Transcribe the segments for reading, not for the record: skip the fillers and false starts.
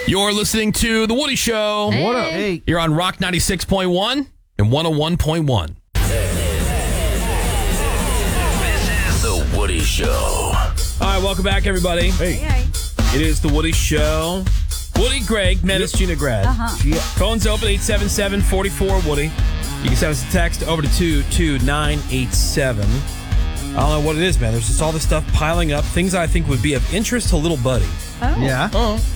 You're listening to The Woody Show. Hey. What up? Hey. You're on Rock 96.1 and 101.1. This is The Woody Show. All right, welcome back, everybody. Hey. It is The Woody Show. Woody, Greg, Menace, Gina, Grad. Yeah. Phone's open, 877-44-WOODY. You can send us a text over to 22987. I don't know what it is, man. There's just all this stuff piling up. Things I think would be of interest to Little Buddy. Oh. Yeah.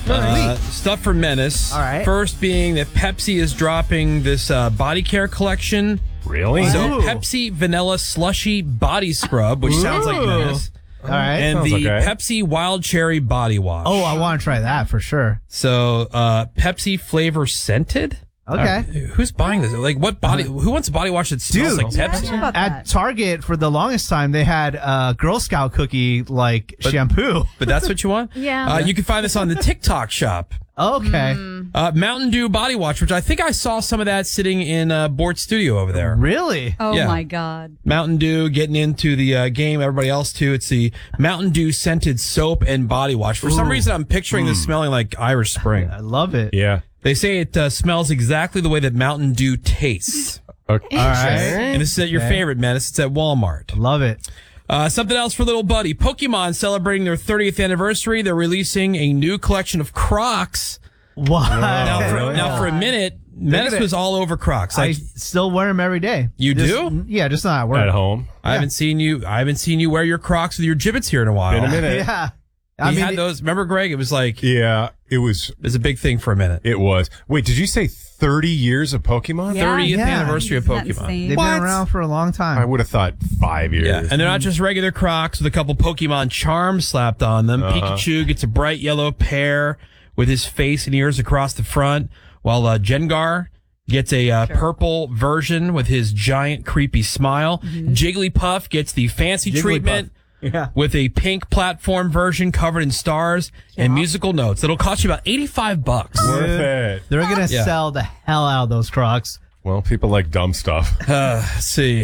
Stuff for Menace. All right. First being that Pepsi is dropping this body care collection. Really? So Ooh. Pepsi Vanilla Slushy Body Scrub, which sounds like Menace. All right. And sounds the okay. Pepsi Wild Cherry Body Wash. Oh, I want to try that for sure. So Pepsi flavor scented? Okay. Who's buying this? Like, what body? Who wants a body wash that smells Dude. like How Pepsi? about At that? Target, for the longest time, they had Girl Scout cookie shampoo. But that's what you want? Yeah. You can find this on the TikTok shop. Okay. Mountain Dew Body Wash, which I think I saw some of that sitting in Bort's studio over there. Really? Oh, Yeah. my God. Mountain Dew getting into the game. Everybody else, too. It's the Mountain Dew scented soap and body wash. For some Ooh. reason, I'm picturing this smelling like Irish Spring. I love it. Yeah. They say it smells exactly the way that Mountain Dew tastes. Okay. All right. And this is at your Okay. favorite, Menace. It's at Walmart. Love it. Something else for Little Buddy. Pokemon celebrating their 30th anniversary. They're releasing a new collection of Crocs. What? Now, for a minute, Menace at it. was all over Crocs. I Like, still wear them every day. You Just- do? Yeah, just not at work. At home. I haven't seen you wear your Crocs with your gibbets here in a while. In a minute. Yeah. You had those. Remember, Greg? It was like Yeah, it was. a big thing for a minute. It was. Wait, did you say 30 years of Pokemon? Yeah. 30th yeah. anniversary of Isn't that Pokemon. insane? They've What? been around for a long time. I would have thought 5 years. Yeah, and they're not just regular Crocs with a couple Pokemon charms slapped on them. Pikachu gets a bright yellow pair with his face and ears across the front, while Jengar gets a purple version with his giant creepy smile. Jigglypuff gets the fancy treatment Yeah. with a pink platform version covered in stars and musical notes. It'll cost you about $85. Worth it. They're going to Yeah. sell the hell out of those Crocs. Well, people like dumb stuff. Let's see.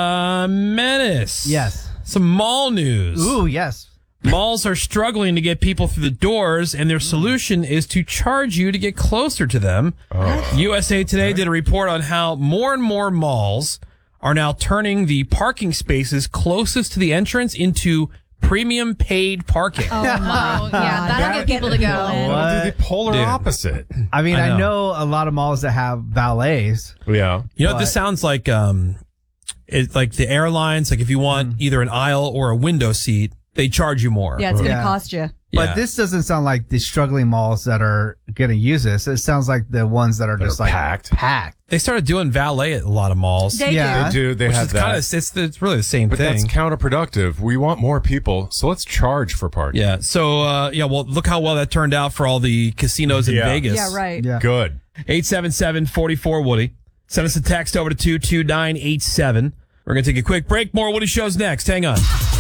Menace. Yes. Some mall news. Ooh, yes. Malls are struggling to get people through the doors, and their solution is to charge you to get closer to them. USA Today did a report on how more and more malls are now turning the parking spaces closest to the entrance into premium paid parking. Oh, my. Yeah, that'll get people to go. Well, do the polar Dude. opposite. I mean, I I know. know a lot of malls that have valets. Yeah. You know, this sounds like it's like the airlines. Like if you want either an aisle or a window seat, they charge you more. Yeah, it's going to Yeah. cost you. Yeah. But this doesn't sound like the struggling malls that are going to use this. It sounds like the ones that are just like packed. packed. They started doing valet at a lot of malls. They Yeah. They do. They which have is that. kind of it's really the same but thing. that's counterproductive. We want more people, so let's charge for parking. Yeah. So, well, look how well that turned out for all the casinos in Yeah. Vegas. Yeah, right. Yeah. Good. 877-44-WOODY. Send us a text over to 22987. We're going to take a quick break. More Woody Shows next. Hang on.